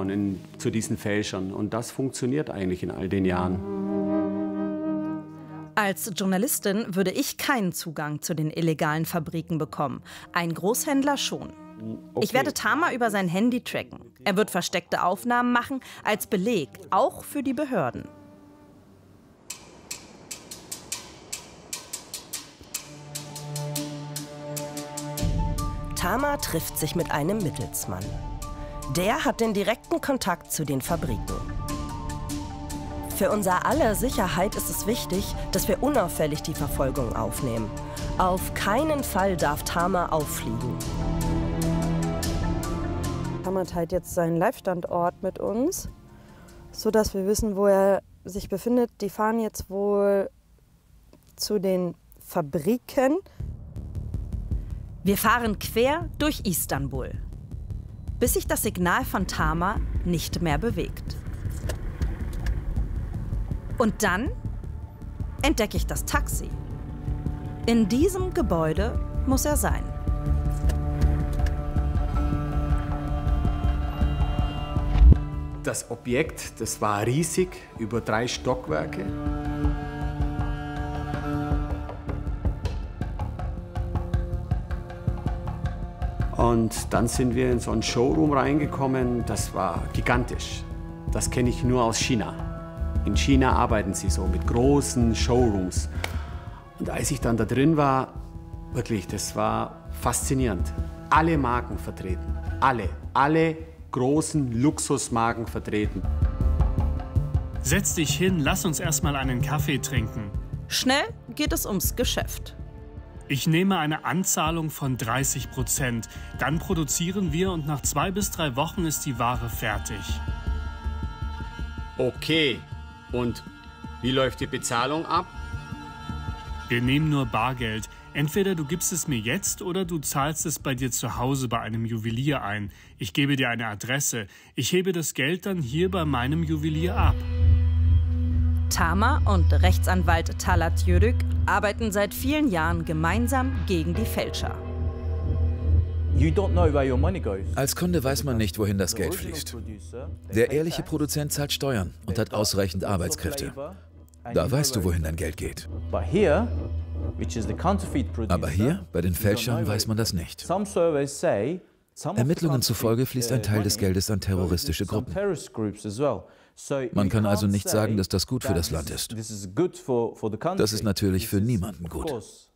Vertrauen zu diesen Fälschern. Und das funktioniert eigentlich in all den Jahren. Als Journalistin würde ich keinen Zugang zu den illegalen Fabriken bekommen. Ein Großhändler schon. Okay. Ich werde Tama über sein Handy tracken. Er wird versteckte Aufnahmen machen, als Beleg, auch für die Behörden. Tama trifft sich mit einem Mittelsmann. Der hat den direkten Kontakt zu den Fabriken. Für unser aller Sicherheit ist es wichtig, dass wir unauffällig die Verfolgung aufnehmen. Auf keinen Fall darf Tama auffliegen. Tama teilt jetzt seinen Live-Standort mit uns, sodass wir wissen, wo er sich befindet. Die fahren jetzt wohl zu den Fabriken. Wir fahren quer durch Istanbul, bis sich das Signal von Tama nicht mehr bewegt. Und dann entdecke ich das Taxi. In diesem Gebäude muss er sein. Das Objekt, das war riesig, über 3 Stockwerke. Und dann sind wir in so ein Showroom reingekommen, das war gigantisch. Das kenne ich nur aus China. In China arbeiten sie so mit großen Showrooms. Und als ich dann da drin war, wirklich, das war faszinierend. Alle Marken vertreten, alle großen Luxusmarken vertreten. Setz dich hin, lass uns erstmal einen Kaffee trinken. Schnell geht es ums Geschäft. Ich nehme eine Anzahlung von 30%. Dann produzieren wir und nach 2 bis 3 Wochen ist die Ware fertig. Okay, und wie läuft die Bezahlung ab? Wir nehmen nur Bargeld. Entweder du gibst es mir jetzt oder du zahlst es bei dir zu Hause bei einem Juwelier ein. Ich gebe dir eine Adresse. Ich hebe das Geld dann hier bei meinem Juwelier ab. Tama und Rechtsanwalt Talat Yörük arbeiten seit vielen Jahren gemeinsam gegen die Fälscher. Als Kunde weiß man nicht, wohin das Geld fließt. Der ehrliche Produzent zahlt Steuern und hat ausreichend Arbeitskräfte. Da weißt du, wohin dein Geld geht. Aber hier, bei den Fälschern, weiß man das nicht. Ermittlungen zufolge fließt ein Teil des Geldes an terroristische Gruppen. Man kann also nicht sagen, dass das gut für das Land ist. Das ist natürlich für niemanden gut.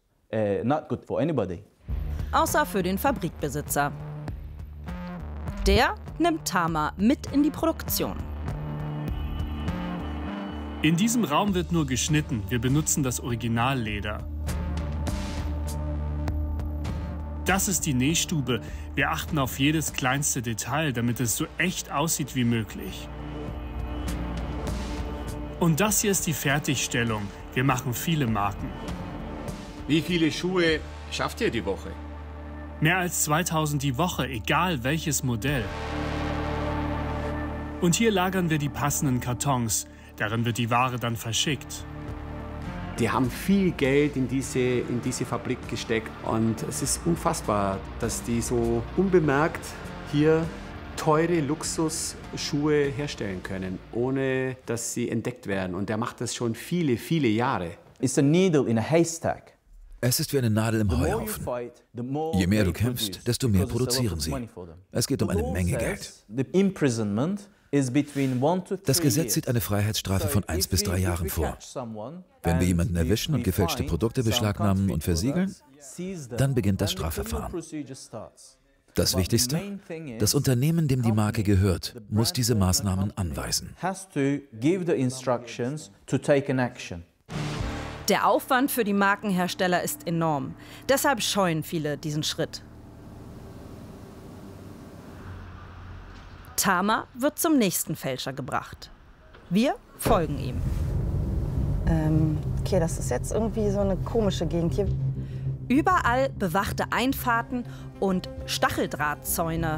Außer für den Fabrikbesitzer. Der nimmt Tama mit in die Produktion. In diesem Raum wird nur geschnitten. Wir benutzen das Originalleder. Das ist die Nähstube. Wir achten auf jedes kleinste Detail, damit es so echt aussieht wie möglich. Und das hier ist die Fertigstellung. Wir machen viele Marken. Wie viele Schuhe schafft ihr die Woche? Mehr als 2000 die Woche, egal welches Modell. Und hier lagern wir die passenden Kartons. Darin wird die Ware dann verschickt. Die haben viel Geld in diese Fabrik gesteckt. Und es ist unfassbar, dass die so unbemerkt hier teure Luxusschuhe herstellen können, ohne dass sie entdeckt werden. Und der macht das schon viele, viele Jahre. It's a needle in a haystack. Es ist wie eine Nadel im Heuhaufen. Je mehr du kämpfst, desto mehr produzieren sie. Es geht um eine Menge Geld. Das Gesetz sieht eine Freiheitsstrafe von 1 bis 3 Jahren vor. Wenn wir jemanden erwischen und gefälschte Produkte beschlagnahmen und versiegeln, dann beginnt das Strafverfahren. Das Wichtigste: Das Unternehmen, dem die Marke gehört, muss diese Maßnahmen anweisen. Der Aufwand für die Markenhersteller ist enorm. Deshalb scheuen viele diesen Schritt. Tama wird zum nächsten Fälscher gebracht. Wir folgen ihm. Okay, das ist jetzt irgendwie so eine komische Gegend hier. Überall bewachte Einfahrten und Stacheldrahtzäune.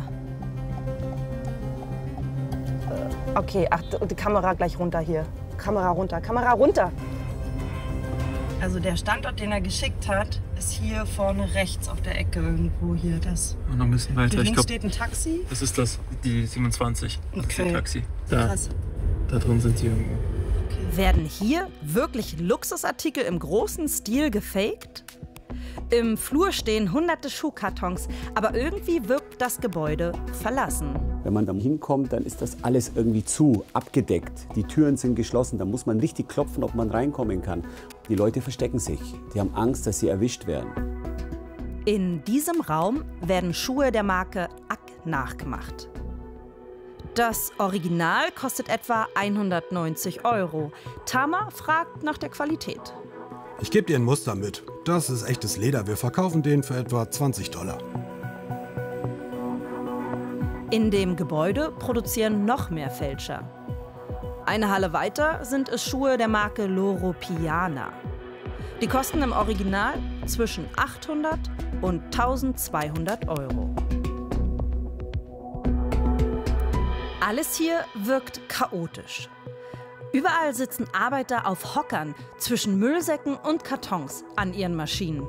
Okay, ach, die Kamera gleich runter hier. Kamera runter, Kamera runter! Also der Standort, den er geschickt hat, ist hier vorne rechts auf der Ecke irgendwo hier das. Und noch ein bisschen weiter. Links steht ein Taxi. Das ist die 27. Das ist Okay. das Taxi. Da drin sind sie irgendwo. Werden hier wirklich Luxusartikel im großen Stil gefaked? Im Flur stehen hunderte Schuhkartons, aber irgendwie wirkt das Gebäude verlassen. Wenn man da hinkommt, dann ist das alles irgendwie zu, abgedeckt. Die Türen sind geschlossen, da muss man richtig klopfen, ob man reinkommen kann. Die Leute verstecken sich, die haben Angst, dass sie erwischt werden. In diesem Raum werden Schuhe der Marke ACK nachgemacht. Das Original kostet etwa 190 €. Tama fragt nach der Qualität. Ich gebe dir ein Muster mit. Das ist echtes Leder. Wir verkaufen den für etwa $20. In dem Gebäude produzieren noch mehr Fälscher. Eine Halle weiter sind es Schuhe der Marke Loro Piana. Die kosten im Original zwischen 800 und 1200 €. Alles hier wirkt chaotisch. Überall sitzen Arbeiter auf Hockern zwischen Müllsäcken und Kartons an ihren Maschinen.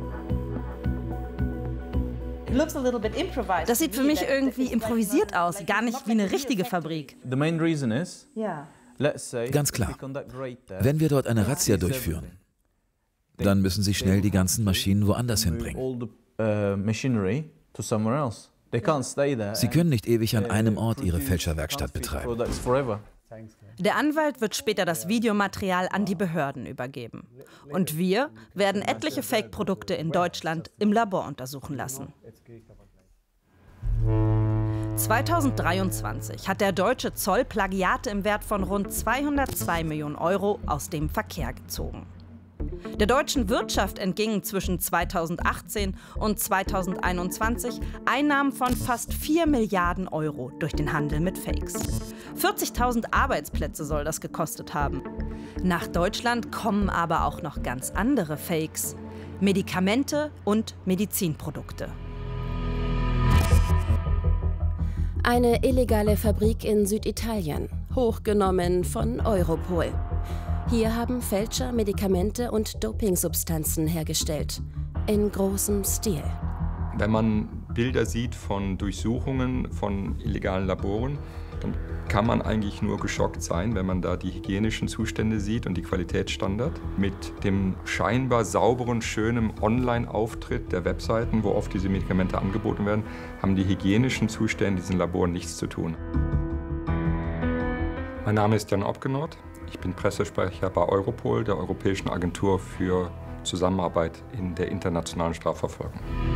Das sieht für mich irgendwie improvisiert aus, gar nicht wie eine richtige Fabrik. Ganz klar. Wenn wir dort eine Razzia durchführen, dann müssen sie schnell die ganzen Maschinen woanders hinbringen. Sie können nicht ewig an einem Ort ihre Fälscherwerkstatt betreiben. Der Anwalt wird später das Videomaterial an die Behörden übergeben. Und wir werden etliche Fake-Produkte in Deutschland im Labor untersuchen lassen. 2023 hat der deutsche Zoll Plagiate im Wert von rund 202 Millionen € aus dem Verkehr gezogen. Der deutschen Wirtschaft entgingen zwischen 2018 und 2021 Einnahmen von fast 4 Milliarden € durch den Handel mit Fakes. 40.000 Arbeitsplätze soll das gekostet haben. Nach Deutschland kommen aber auch noch ganz andere Fakes: Medikamente und Medizinprodukte. Eine illegale Fabrik in Süditalien, hochgenommen von Europol. Hier haben Fälscher Medikamente und Dopingsubstanzen hergestellt. In großem Stil. Wenn man Bilder sieht von Durchsuchungen von illegalen Laboren, dann kann man eigentlich nur geschockt sein, wenn man da die hygienischen Zustände sieht und die Qualitätsstandard. Mit dem scheinbar sauberen, schönen Online-Auftritt der Webseiten, wo oft diese Medikamente angeboten werden, haben die hygienischen Zustände in diesen Laboren nichts zu tun. Mein Name ist Jan Opgenord. Ich bin Pressesprecher bei Europol, der Europäischen Agentur für Zusammenarbeit in der internationalen Strafverfolgung.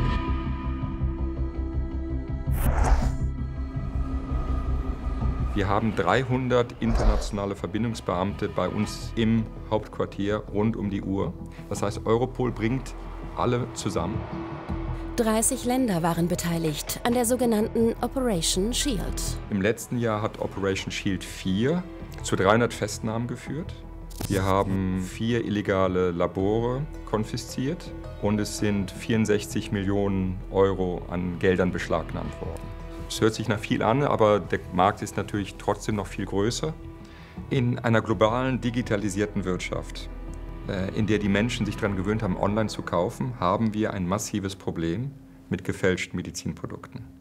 Wir haben 300 internationale Verbindungsbeamte bei uns im Hauptquartier rund um die Uhr. Das heißt, Europol bringt alle zusammen. 30 Länder waren beteiligt an der sogenannten Operation Shield. Im letzten Jahr hat Operation Shield 4 zu 300 Festnahmen geführt. Wir haben 4 illegale Labore konfisziert und es sind 64 Millionen € an Geldern beschlagnahmt worden. Es hört sich nach viel an, aber der Markt ist natürlich trotzdem noch viel größer. In einer globalen, digitalisierten Wirtschaft, in der die Menschen sich daran gewöhnt haben, online zu kaufen, haben wir ein massives Problem mit gefälschten Medizinprodukten.